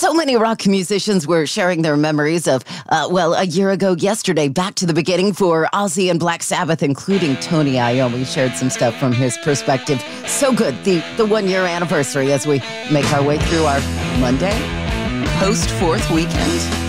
So many rock musicians were sharing their memories of, a year ago yesterday, back to the beginning for Ozzy and Black Sabbath, including Tony Iommi shared some stuff from his perspective. So good, the 1 year anniversary as we make our way through our Monday post-4th weekend.